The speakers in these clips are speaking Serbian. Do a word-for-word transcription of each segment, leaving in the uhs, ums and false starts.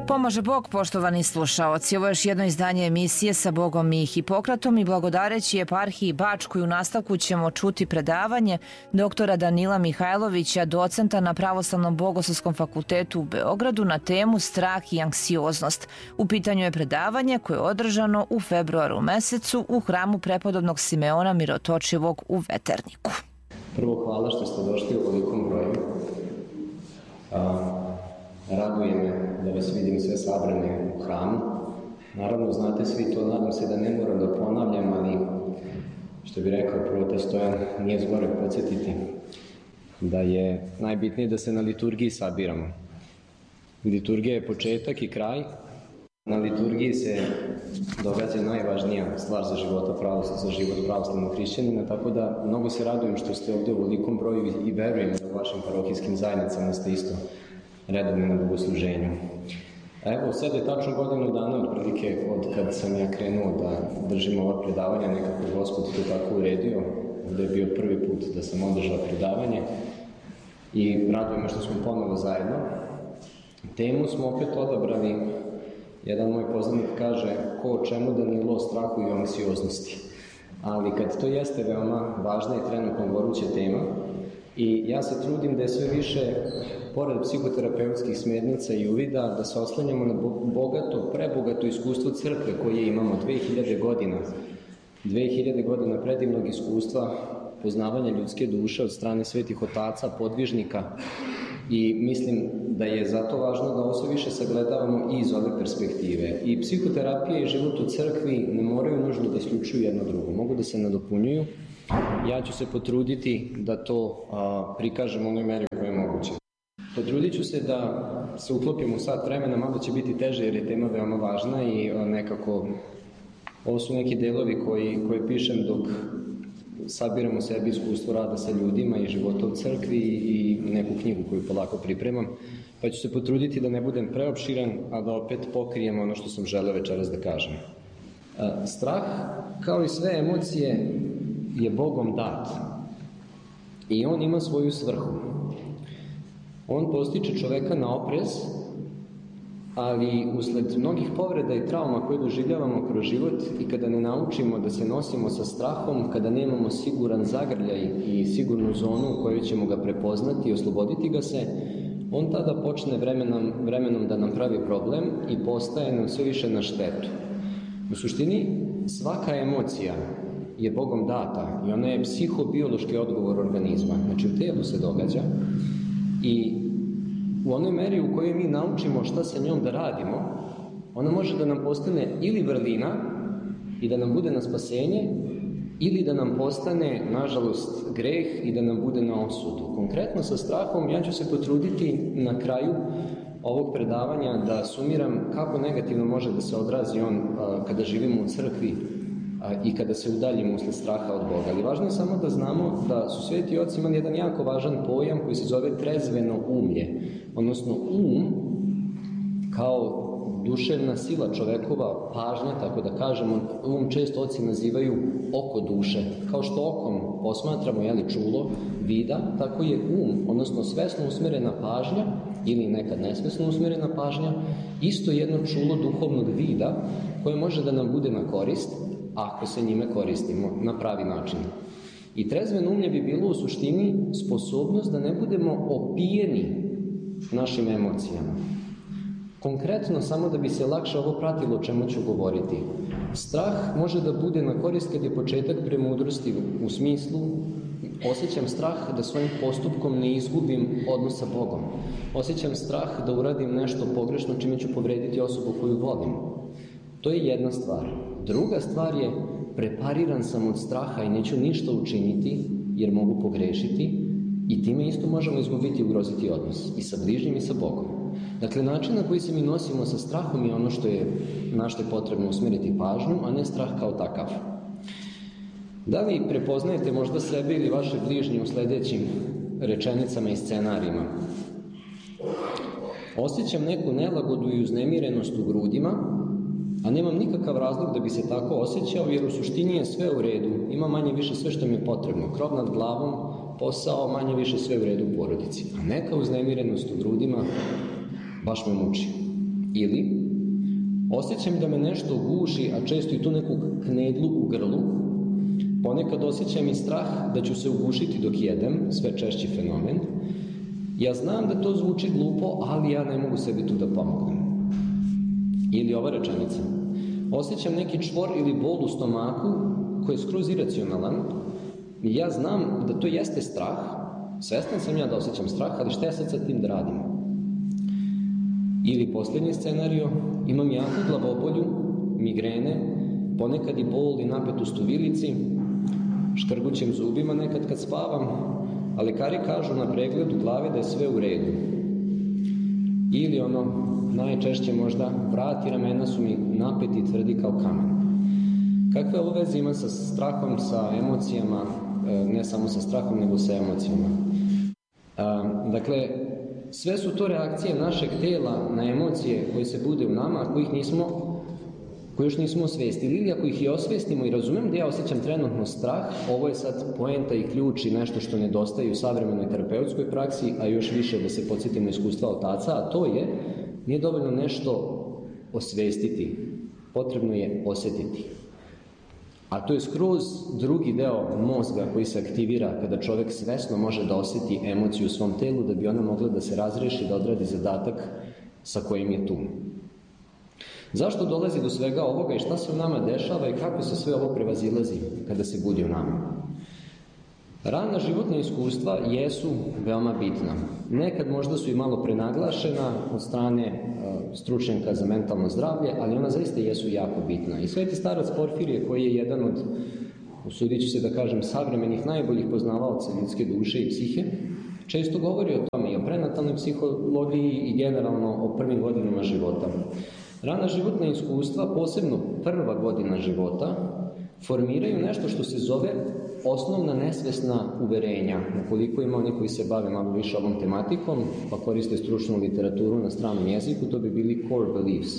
Pomaže Bog, poštovani slušaoci. Ovo je još jedno izdanje emisije Sa Bogom i Hipokratom i blagodareći eparhiji Bačkoj. U nastavku ćemo čuti predavanje doktora Danila Mihajlovića, docenta na Pravoslavnom bogoslovskom fakultetu u Beogradu na temu strah i anksioznost. U pitanju je predavanje koje je održano u februaru mesecu u hramu prepodobnog Simeona Mirotočivog u Veterniku. Prvo, hvala što ste došli u ovolikom broju. A... Raduje me da vas vidim sve sabrane u hramu. Naravno, znate svi to, nadam se da ne moram da ponavljam, ali što bi rekao prvo Stojan, nije zgore podsjetiti da je najbitnije da se na liturgiji sabiramo. Liturgija je početak i kraj. Na liturgiji se događa najvažnija stvar za života pravoslavnog, za život pravoslavnog hrišćanina, tako da mnogo se radujem što ste ovde u ovolikom broju i verujem da u vašim parohijskim zajednicama ste isto redovno na bogosluženju. Evo, sad je tačno godinu dana otprilike od kad sam ja krenuo da držim ova predavanja, nekako Gospod to tako uredio, da je bio prvi put da sam održao predavanje i radujem me što smo ponovo zajedno. Temu smo opet odabrali, jedan moj poznanik kaže, ko o čemu Danilo, o strahu i o anksioznosti. Ali kad to jeste veoma važna i trenutno goruća tema, i ja se trudim da je sve više, pored psihoterapeutskih smjernica i uvida, da se oslanjamo na bogato, prebogato iskustvo crkve koje imamo dve hiljade godina. dve hiljade godina predivnog iskustva poznavanja ljudske duše od strane svetih otaca, podvižnika. I mislim da je zato važno da ovo sve više sagledavamo i iz ove perspektive. I psihoterapija i život u crkvi ne moraju nužno da isključuju jedno drugo, mogu da se nadopunjuju. Ja ću se potruditi da to a, prikažem u onoj meri koja je moguće. Potrudit ću se da se uklopim u sat vremena, malo će biti teže jer je tema veoma važna i a, nekako ovo su neki delovi koji, koje pišem dok sabiram u sebi iskustvo rada sa ljudima i života u crkvi i neku knjigu koju polako pripremam, pa ću se potruditi da ne budem preopširan, a da opet pokrijem ono što sam želeo večeras da kažem. A, strah, kao i sve emocije, je Bogom dat i on ima svoju svrhu. On postiče čoveka na oprez, ali usled mnogih povreda i trauma koje doživljavamo kroz život i kada ne naučimo da se nosimo sa strahom, kada nemamo siguran zagrljaj i sigurnu zonu u kojoj ćemo ga prepoznati i osloboditi ga se, on tada počne vremenom, vremenom da nam pravi problem i postaje nam sve više na štetu. U suštini, svaka emocija je Bogom data i ona je psihobiološki odgovor organizma. Znači u telu se događa i u onoj meri u kojoj mi naučimo šta sa njom da radimo, ona može da nam postane ili vrlina i da nam bude na spasenje, ili da nam postane, nažalost, greh i da nam bude na osudu. Konkretno sa strahom ja ću se potruditi na kraju ovog predavanja da sumiram kako negativno može da se odrazi on a, kada živimo u crkvi i kada se udaljimo usled straha od Boga. Ali važno je samo da znamo da su sveti oci imali jedan jako važan pojam koji se zove trezveno umlje, odnosno um kao duševna sila čovekova pažnja, tako da kažemo, um često oci nazivaju oko duše. Kao što okom posmatramo, jeli, čulo, vida, tako je um, odnosno svesno usmerena pažnja ili nekad nesvesno usmerena pažnja, isto jedno čulo duhovnog vida koje može da nam bude na korist ako se njime koristimo na pravi način. I trezveno umlje bi bilo u suštini sposobnost da ne budemo opijeni našim emocijama. Konkretno, samo da bi se lakše ovo pratilo o čemu ću govoriti. Strah može da bude na korist kad je početak premudrosti, u smislu osjećam strah da svojim postupkom ne izgubim odnos sa Bogom. Osjećam strah da uradim nešto pogrešno čime ću povrediti osobu koju volim. To je jedna stvar. Druga stvar je, prepariran sam od straha i neću ništa učiniti jer mogu pogrešiti i time isto možemo izgubiti i ugroziti odnos i sa bližnjim i sa Bogom. Dakle, način na koji se mi nosimo sa strahom je ono što je, na što je potrebno usmjeriti pažnju, a ne strah kao takav. Da li prepoznajete možda sebe ili vaše bližnje u sljedećim rečenicama i scenarijima? Osjećam neku nelagodu i uznemirenost u grudima, a nemam nikakav razlog da bi se tako osjećao, jer u suštini je sve u redu, ima manje više sve što mi je potrebno, krov nad glavom, posao, manje više sve u redu u porodici. A neka uznemirenost u grudima baš me muči. Ili, osjećam da me nešto guši, a često i tu neku knedlu u grlu. Ponekad osjećam i strah da ću se ugušiti dok jedem, sve češći fenomen. Ja znam da to zvuči glupo, ali ja ne mogu sebi tu da pomognem. Ili ova rečenica. Osjećam neki čvor ili bol u stomaku koji je skroz iracionalan. I ja znam da to jeste strah. Svestan sam ja da osjećam strah, ali šta ja sad sa tim da radim? Ili posljednji scenario. Imam jaku glavobolju, migrene, ponekad i bol i napetost u vilici, škrgućem zubima nekad kad spavam, a lekari kažu na pregledu glave da je sve u redu. Ili ono, najčešće možda, vrat i ramena su mi napeti i tvrdi kao kamen. Kakve ovo veze ima sa strahom, sa emocijama, ne samo sa strahom, nego sa emocijama? Dakle, sve su to reakcije našeg tela na emocije koje se bude u nama, a kojih nismo, koje još nismo osvestili. Ili ako ih i osvestimo i razumem da ja osjećam trenutno strah, ovo je sad poenta i ključ i nešto što nedostaje u savremenoj terapeutskoj praksi, a još više da se podsjetimo iskustva otaca, a to je, nije dovoljno nešto osvestiti, potrebno je osjetiti. A to je skroz drugi deo mozga koji se aktivira kada čovjek svesno može da osjeti emociju u svom telu da bi ona mogla da se razreši, da odradi zadatak sa kojim je tu. Zašto dolazi do svega ovoga i šta se u nama dešava i kako se sve ovo prevazilazi kada se budi u nama? Rana životna iskustva jesu veoma bitna. Nekad možda su i malo prenaglašena od strane uh, stručnjaka za mentalno zdravlje, ali ona zaista jesu jako bitna. I sveti starac Porfirije, koji je jedan od, usudit ću se da kažem, savremenih najboljih poznavaoca ljudske duše i psihe, često govori o tome i o prenatalnoj psihologiji i generalno o prvim godinama života. Rana životna iskustva, posebno prva godina života, formiraju nešto što se zove osnovna nesvesna uverenja. Ukoliko ima oni koji se bave malo više ovom tematikom, pa koriste stručnu literaturu na stranom jeziku, to bi bili core beliefs.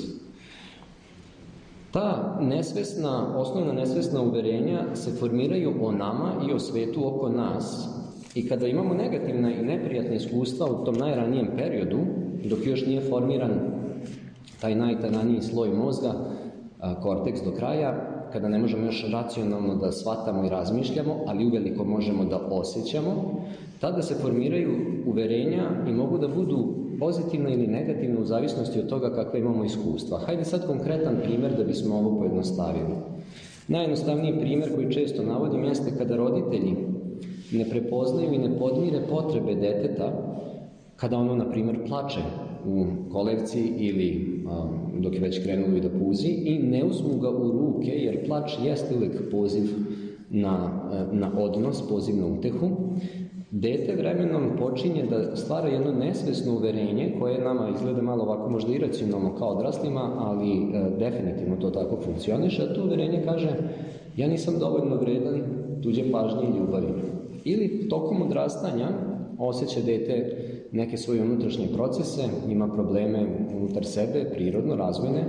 Ta nesvesna, osnovna nesvesna uverenja se formiraju o nama i o svetu oko nas. I kada imamo negativna i neprijatna iskustva u tom najranijem periodu, dok još nije formiran taj najtananiji sloj mozga, korteks do kraja, kada ne možemo još racionalno da shvatamo i razmišljamo, ali uveliko možemo da osjećamo, tada se formiraju uverenja i mogu da budu pozitivna ili negativna u zavisnosti od toga kakve imamo iskustva. Hajde sad konkretan primjer da bismo ovo pojednostavili. Najjednostavniji primjer koji često navodim jeste kada roditelji ne prepoznaju i ne podmire potrebe deteta kada ono, na primjer, plače u kolevci ili um, dok je već krenulo i da puzi i ne uzmu ga u ruke, jer plač jeste uvijek poziv na, na odnos, poziv na utehu. Dete vremenom počinje da stvara jedno nesvesno uverenje koje nama izgleda malo ovako možda iracionalno kao odraslima, ali e, definitivno to tako funkcioniše, a to uverenje kaže ja nisam dovoljno vredan tuđe pažnje i ljubavi. Ili tokom odrastanja osjeća dete neke svoje unutrašnje procese, ima probleme unutar sebe, prirodno, razvojne,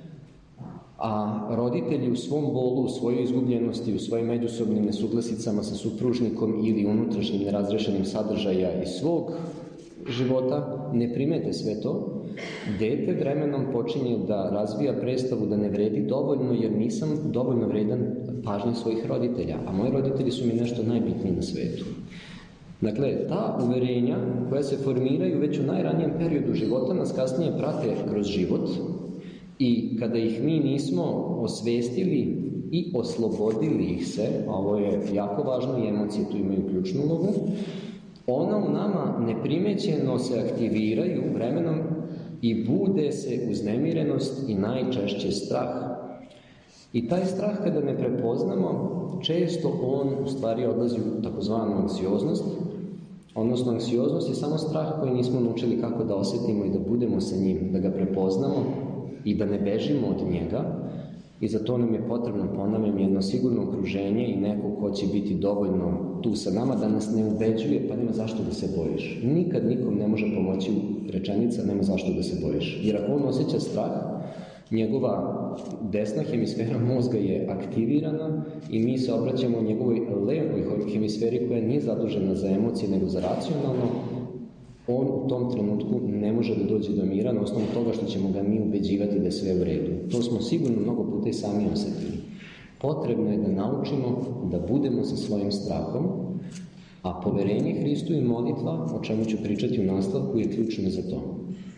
a roditelji u svom bolu, u svojoj izgubljenosti, u svojim međusobnim nesuglasicama sa supružnikom ili unutrašnjim nerazrešenim sadržaja iz svog života ne primete sve to, dete vremenom počinje da razvija predstavu da ne vredi dovoljno jer nisam dovoljno vredan pažnje svojih roditelja, a moji roditelji su mi nešto najbitnije na svetu. Dakle, ta uverenja koja se formiraju već u najranijem periodu života nas kasnije prate kroz život i kada ih mi nismo osvestili i oslobodili ih se, a ovo je jako važno i emocije tu imaju ključnu ulogu, ona u nama neprimećeno se aktiviraju vremenom i bude se uznemirenost i najčešće strah. I taj strah kada ne prepoznamo, često on u stvari odlazi u takozvanu anksioznost, odnosno anksioznost je samo strah koji nismo naučili kako da osjetimo i da budemo sa njim, da ga prepoznamo i da ne bežimo od njega. I za to nam je potrebno, ponavljam, jedno sigurno okruženje i neko ko će biti dovoljno tu sa nama da nas ne ubeđuje, pa nema zašto da se bojiš. Nikad nikom ne može pomoći rečenica, nema zašto da se bojiš. Jer ako on osjeća strah, njegova desna hemisfera mozga je aktivirana i mi se obraćamo njegovoj levoj hemisferi koja nije zadužena za emocije nego za racionalno, on u tom trenutku ne može da dođe do mira na osnovu toga što ćemo ga mi ubeđivati da je sve u redu. To smo sigurno mnogo puta i sami osetili. Potrebno je da naučimo da budemo sa svojim strahom, a poverenje Hristu i molitva, o čemu ću pričati u nastavku, je ključno za to.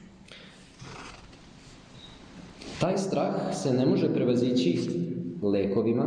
Taj strah se ne može prevazići lekovima,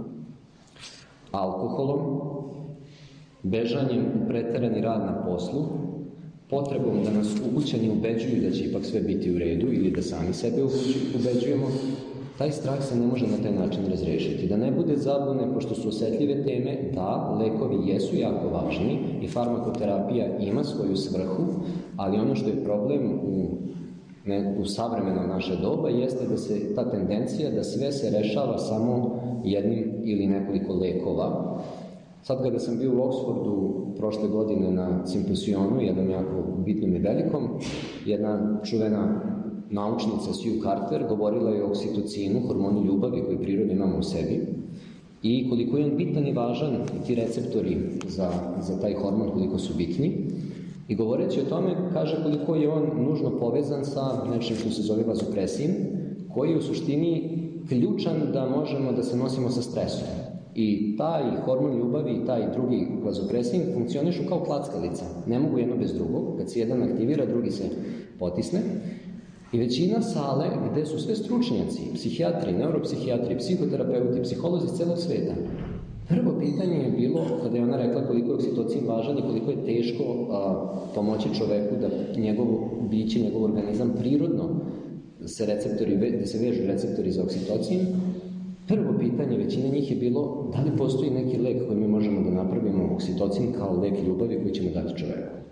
alkoholom, bežanjem u preterani rad na poslu, potrebom da nas ukućani ubeđuju da će ipak sve biti u redu ili da sami sebe ubeđujemo. Taj strah se ne može na taj način razrešiti. Da ne bude zabune, pošto su osetljive teme, da, lekovi jesu jako važni i farmakoterapija ima svoju svrhu, ali ono što je problem u, ne, u savremenom naše doba jeste da se ta tendencija da sve se rešava samo jednim ili nekoliko lekova. Sad kada sam bio u Oxfordu prošle godine na simpozionu, jednom jako bitnom i velikom, jedna čuvena naučnica Sue Carter govorila je o oksitocinu, hormonu ljubavi koji prirodno imamo u sebi, i koliko je on bitan i važan, i ti receptori za, za taj hormon koliko su bitni. I govoreći o tome, kaže koliko je on nužno povezan sa nečim što se zove vazopresin, koji je u suštini ključan da možemo da se nosimo sa stresom. I taj hormon ljubavi i taj drugi vazopresin funkcionišu kao klackalica. Ne mogu jedno bez drugog. Kad se jedan aktivira, drugi se potisne. I većina sale, gde su sve stručnjaci, psihijatri, neuropsihijatri, psihoterapeuti, psiholozi iz celog sveta, prvo pitanje je bilo, kada je ona rekla koliko je oksitocin važan i koliko je teško a, pomoći čoveku da njegovo biće, njegov organizam prirodno se receptori, da se vežu receptori za oksitocin, prvo pitanje većina njih je bilo da li postoji neki lek koji mi možemo da napravimo oksitocin kao lek ljubavi koji ćemo dati čoveku.